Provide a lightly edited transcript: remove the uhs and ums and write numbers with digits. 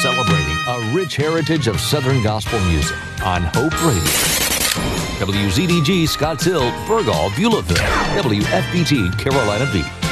celebrating a rich heritage of Southern gospel music on Hope Radio. WZDG Scotts Hill, Burgall, Beulahville, WFPT Carolina Beach.